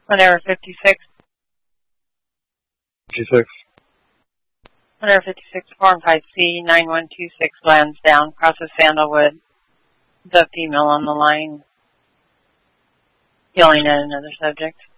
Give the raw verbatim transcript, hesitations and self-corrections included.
One error fifty-six. fifty-six. One error fifty-six, form five C, nine one two six Lansdowne, process Sandalwood. The female on the line yelling at another subject.